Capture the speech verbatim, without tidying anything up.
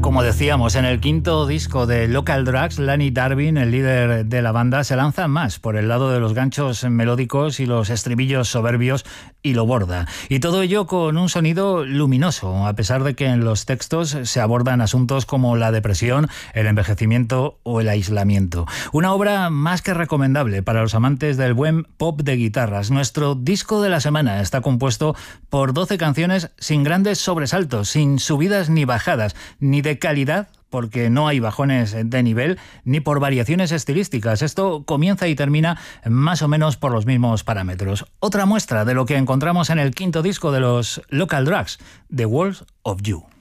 Como decíamos, en el quinto disco de Local Drugs, Lanny Darwin, el líder de la banda, se lanza más por el lado de los ganchos melódicos y los estribillos soberbios y lo borda. Y todo ello con un sonido luminoso, a pesar de que en los textos se abordan asuntos como la depresión, el envejecimiento o el aislamiento. Una obra más que recomendable para los amantes del buen pop de guitarras. Nuestro disco de la semana está compuesto por doce canciones sin grandes sobresaltos, sin subidas ni bajadas, ni de calidad, porque no hay bajones de nivel, ni por variaciones estilísticas. Esto comienza y termina más o menos por los mismos parámetros. Otra muestra de lo que encontramos en el quinto disco de los Local Drugs, The Walls of You.